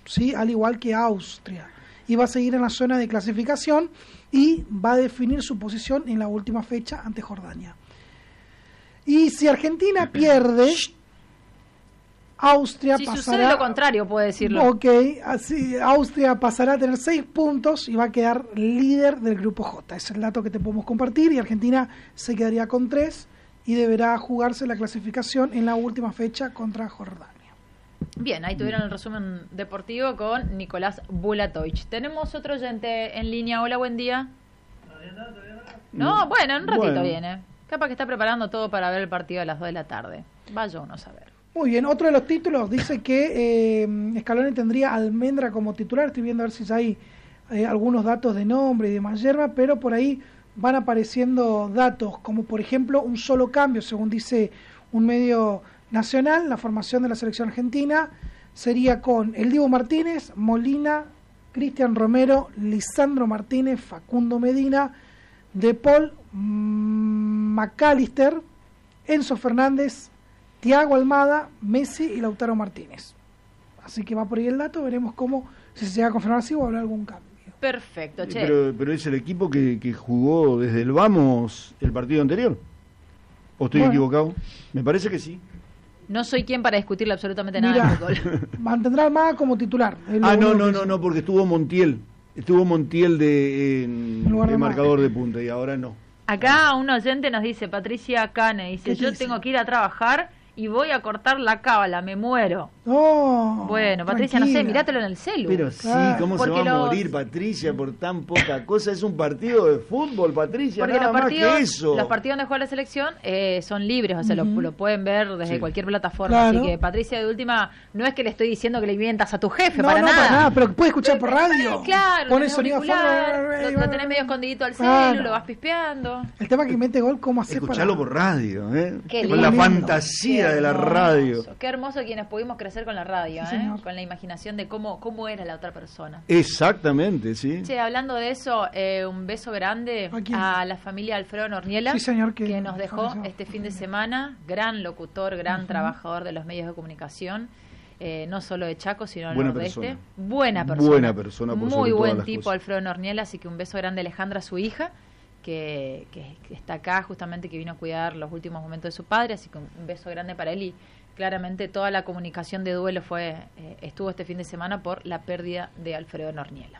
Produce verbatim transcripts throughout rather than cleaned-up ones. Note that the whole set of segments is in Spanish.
¿sí? Al igual que Austria. Y va a seguir en la zona de clasificación y va a definir su posición en la última fecha ante Jordania. Y si Argentina pierde, Austria si pasará... Si sucede lo contrario, puede decirlo. Ok, así Austria pasará a tener seis puntos y va a quedar líder del grupo J. Es el dato que te podemos compartir, y Argentina se quedaría con tres y deberá jugarse la clasificación en la última fecha contra Jordania. Bien, ahí tuvieron el resumen deportivo con Nicolás Bulatovic. Tenemos otro oyente en línea. Hola, buen día. No, bueno, en un ratito bueno. viene. Capaz que está preparando todo para ver el partido a las dos de la tarde. Vaya uno a saber. Muy bien, otro de los títulos dice que eh, Scaloni tendría a Almendra como titular. Estoy viendo a ver si hay eh, algunos datos de nombre y de Mayerba, pero por ahí van apareciendo datos, como por ejemplo un solo cambio, según dice un medio nacional. La formación de la selección argentina sería con el Dibu Martínez, Molina, Cristian Romero, Lisandro Martínez, Facundo Medina, De Paul, McAllister, Enzo Fernández, Thiago Almada, Messi y Lautaro Martínez. Así que va por ahí el dato, veremos cómo, si se llega a confirmar así o habrá algún cambio. Perfecto, che. Pero, pero es el equipo que, que jugó desde el vamos el partido anterior. ¿O estoy bueno. equivocado? Me parece que sí. No soy quien para discutirle absolutamente nada Mirá, de fútbol. Mantendrá Almada como titular. Ah, no, no, no, no, porque estuvo Montiel. Estuvo Montiel de, en, de, de marcador de punta y ahora no. Acá un oyente nos dice, Patricia Cane, dice, yo dice? tengo que ir a trabajar y voy a cortar la cábala, me muero. Oh, bueno, Patricia, tranquila. No sé, mirátelo en el celu. Pero sí, claro. ¿cómo Porque se va a los... morir Patricia por tan poca cosa? Es un partido de fútbol, Patricia, Porque nada los partidos, más que eso. los partidos donde juega la selección eh, son libres, o sea, uh-huh. lo, lo pueden ver desde sí. cualquier plataforma. Claro. Así que, Patricia, de última, no es que le estoy diciendo que le mientas a tu jefe, no, para no, nada. para nada, pero puede escuchar por radio. Claro, Pone sonido auricular, lo, lo tenés medio escondidito al claro. celu, lo vas pispeando. El tema que mete gol, ¿cómo hacer para...? Escucharlo por radio, ¿eh? Qué con la fantasía Qué de la radio. Qué hermoso quienes pudimos crecer con la radio, sí, ¿eh? Con la imaginación de cómo cómo era la otra persona. Exactamente, sí. Che, hablando de eso, eh, un beso grande ¿A, a la familia Alfredo Norniela, sí, señor, que, que nos dejó este fin de semana. Gran locutor, gran uh-huh. trabajador de los medios de comunicación. Eh, no solo de Chaco, sino del nordeste. Persona. Buena persona. Buena persona, por Muy buen las tipo, cosas. Alfredo Norniela, así que un beso grande a Alejandra, su hija. Que, que, que está acá justamente, que vino a cuidar los últimos momentos de su padre, así que un beso grande para él. Y claramente toda la comunicación de duelo fue eh, estuvo este fin de semana por la pérdida de Alfredo Norniela.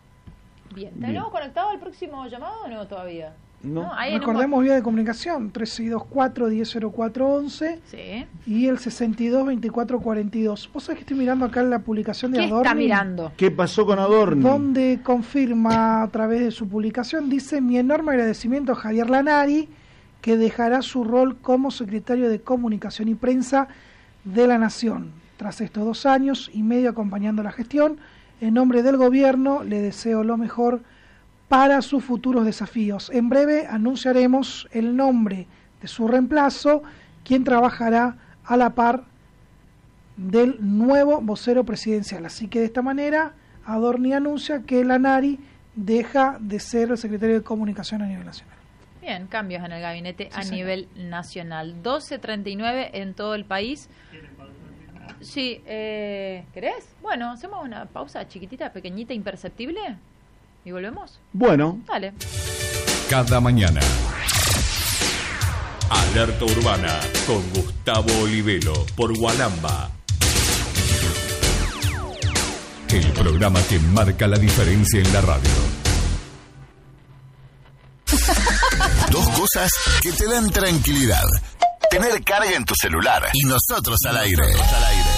Bien, ¿tenemos conectado al próximo llamado o no todavía? No, no ahí recordemos un... vía de comunicación tres seis dos cuatro, uno cero cero cuatro once sí. y el sesenta y dos, veinticuatro cuarenta y dos. Vos sabés que estoy mirando acá la publicación de ¿Qué Adorni. ¿Qué está mirando? ¿Qué pasó con Adorni? Donde confirma a través de su publicación, dice: mi enorme agradecimiento a Javier Lanari, que dejará su rol como secretario de Comunicación y Prensa de la Nación. Tras estos dos años y medio acompañando la gestión, en nombre del gobierno le deseo lo mejor para sus futuros desafíos. En breve anunciaremos el nombre de su reemplazo, quien trabajará a la par del nuevo vocero presidencial. Así que de esta manera Adorni anuncia que Lanari deja de ser el secretario de Comunicación a nivel nacional. Bien, cambios en el gabinete sí, a señor. nivel nacional. doce treinta y nueve en todo el país. Sí, eh, ¿querés? Bueno, hacemos una pausa chiquitita, pequeñita, imperceptible. ¿Y volvemos? Bueno. Dale. Cada mañana. Alerta Urbana con Gustavo Olivelo por Gualamba. El programa que marca la diferencia en la radio. Dos cosas que te dan tranquilidad. Tener carga en tu celular y nosotros al aire. Nosotros al aire.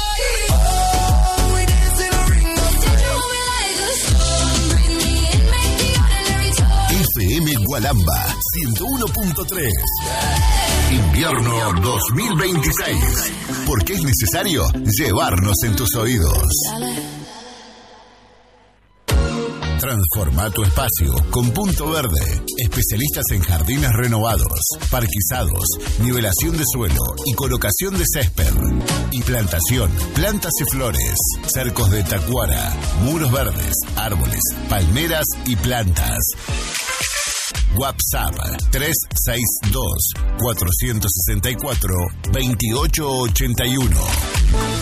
F M Gualamba ciento uno punto tres. Invierno dos mil veintiséis. Porque es necesario llevarnos en tus oídos. Transforma tu espacio con Punto Verde. Especialistas en jardines renovados, parquizados, nivelación de suelo y colocación de césped. Implantación, plantas y flores, cercos de tacuara, muros verdes, árboles, palmeras y plantas. WhatsApp tres seis dos, cuatro seis cuatro, dos ocho ocho uno.